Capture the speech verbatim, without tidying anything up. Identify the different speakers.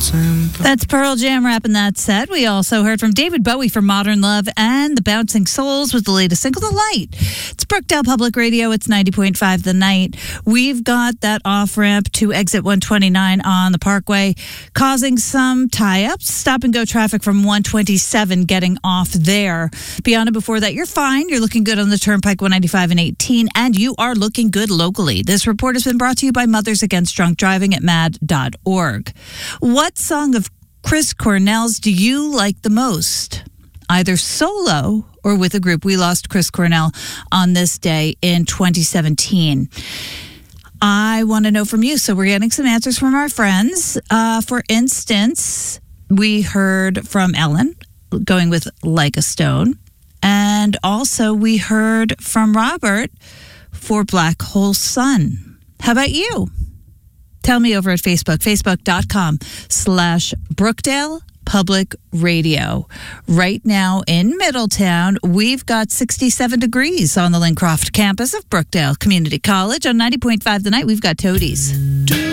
Speaker 1: That's Pearl Jam wrapping that set. We also heard from David Bowie for Modern Love and the Bouncing Souls with the latest single, The Light. It's Brookdale Public Radio. It's ninety point five The Night. We've got that off-ramp to exit one twenty-nine on the Parkway, causing some tie-ups. Stop-and-go traffic from one twenty-seven getting off there. Beyond it, before that, you're fine. You're looking good on the Turnpike one ninety-five and eighteen, and you are looking good locally. This report has been brought to you by Mothers Against Drunk Driving at mad dot org. What song of Chris Cornell's do you like the most? Either solo or with a group. We lost Chris Cornell on this day in twenty seventeen. I want to know from you. So we're getting some answers from our friends. Uh, for instance, we heard from Ellen going with Like a Stone. And also we heard from Robert for Black Hole Sun. How about you? Tell me over at Facebook, facebook.com slash Brookdale Public Radio. Right now in Middletown, we've got sixty-seven degrees on the Lincroft campus of Brookdale Community College. On ninety point five The Night, we've got Toadies.